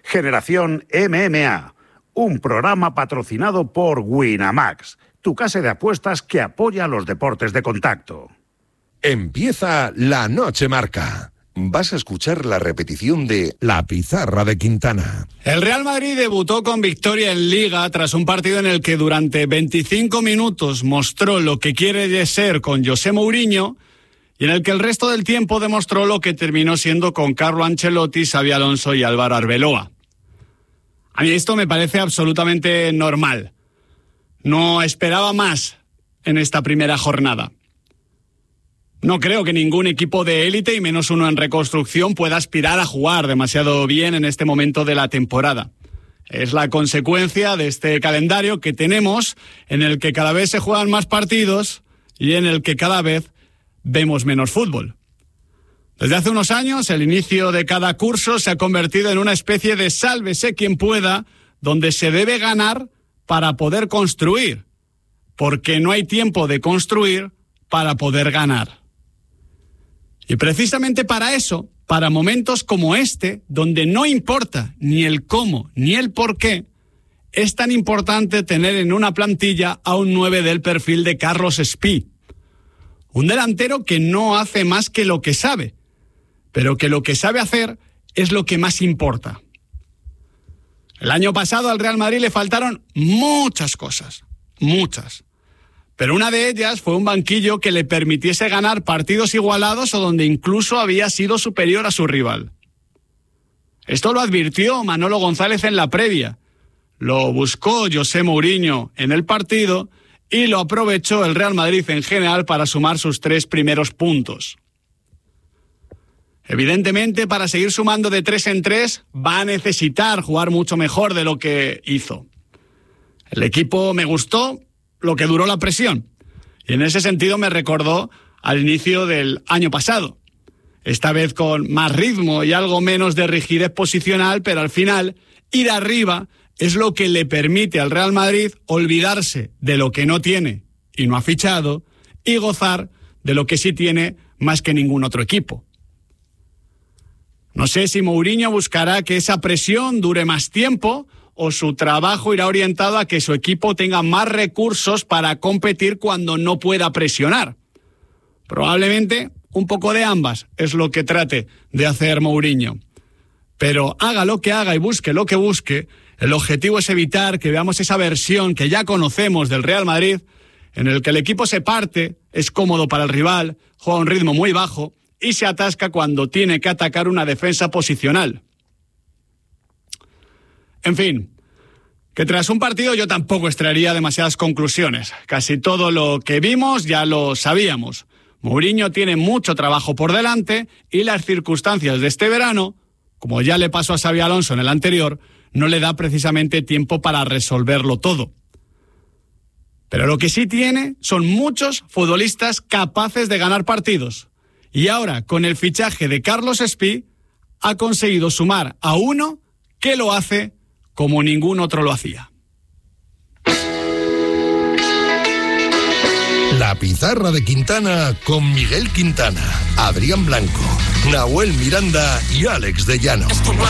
Generación MMA, un programa patrocinado por Winamax, tu casa de apuestas que apoya a los deportes de contacto. Empieza La Noche Marca. Vas a escuchar la repetición de La Pizarra de Quintana. El Real Madrid debutó con victoria en Liga tras un partido en el que durante 25 minutos mostró lo que quiere ser con José Mourinho y en el que el resto del tiempo demostró lo que terminó siendo con Carlo Ancelotti, Xabi Alonso y Álvaro Arbeloa. A mí esto me parece absolutamente normal. No esperaba más en esta primera jornada. No creo que ningún equipo de élite, y menos uno en reconstrucción, pueda aspirar a jugar demasiado bien en este momento de la temporada. Es la consecuencia de este calendario que tenemos, en el que cada vez se juegan más partidos y en el que cada vez vemos menos fútbol. Desde hace unos años, el inicio de cada curso se ha convertido en una especie de sálvese quien pueda, donde se debe ganar para poder construir, porque no hay tiempo de construir para poder ganar. Y precisamente para eso, para momentos como este, donde no importa ni el cómo ni el por qué, es tan importante tener en una plantilla a un 9 del perfil de Carlos Espí. Un delantero que no hace más que lo que sabe, pero que lo que sabe hacer es lo que más importa. El año pasado al Real Madrid le faltaron muchas cosas, muchas. Pero una de ellas fue un banquillo que le permitiese ganar partidos igualados o donde incluso había sido superior a su rival. Esto lo advirtió Manolo González en la previa, lo buscó José Mourinho en el partido y lo aprovechó el Real Madrid en general para sumar sus 3 primeros puntos. Evidentemente, para seguir sumando de 3 en 3, va a necesitar jugar mucho mejor de lo que hizo. El equipo me gustó lo que duró la presión, y en ese sentido me recordó al inicio del año pasado, esta vez con más ritmo y algo menos de rigidez posicional, pero al final ir arriba es lo que le permite al Real Madrid olvidarse de lo que no tiene y no ha fichado y gozar de lo que sí tiene más que ningún otro equipo. No sé si Mourinho buscará que esa presión dure más tiempo o su trabajo irá orientado a que su equipo tenga más recursos para competir cuando no pueda presionar. Probablemente un poco de ambas es lo que trate de hacer Mourinho. Pero haga lo que haga y busque lo que busque, el objetivo es evitar que veamos esa versión que ya conocemos del Real Madrid, en el que el equipo se parte, es cómodo para el rival, juega a un ritmo muy bajo y se atasca cuando tiene que atacar una defensa posicional. En fin, que tras un partido yo tampoco extraería demasiadas conclusiones. Casi todo lo que vimos ya lo sabíamos. Mourinho tiene mucho trabajo por delante y las circunstancias de este verano, como ya le pasó a Xabi Alonso en el anterior, no le da precisamente tiempo para resolverlo todo. Pero lo que sí tiene son muchos futbolistas capaces de ganar partidos. Y ahora, con el fichaje de Carlos Espí, ha conseguido sumar a uno que lo hace como ningún otro lo hacía. La Pizarra de Quintana con Miguel Quintana, Adrián Blanco, Nahuel Miranda y Alex de Llano.